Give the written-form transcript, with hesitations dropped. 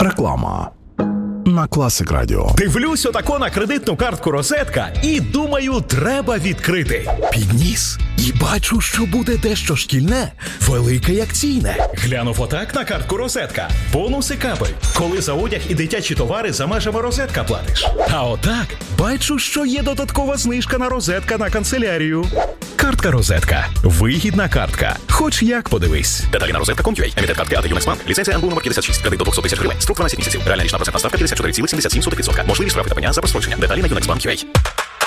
Реклама на Класик Радіо. Дивлюсь отако на кредитну картку «Розетка» і думаю, треба відкрити. Підніс і бачу, що буде дещо шкільне, велике як ційне. Глянув отак на картку «Розетка». Бонуси капель. Коли за одяг і дитячі товари за межами «Розетка» платиш. А отак бачу, що є додаткова знижка на «Розетка» на канцелярію. Картка «Розетка». Вигідна картка. Хоч як подивись. Деталі на розетка.com.ua. Емітент картки АТ Юнекс Банк. Ліцензія НБУ номер 56. Кредит до 200 тисяч гривень. Строк 12 місяців. Реальна річна процентна ставка 54,77%. Можливість штрафи та пеня за прострочення. Деталі на Юнекс Банк.ua.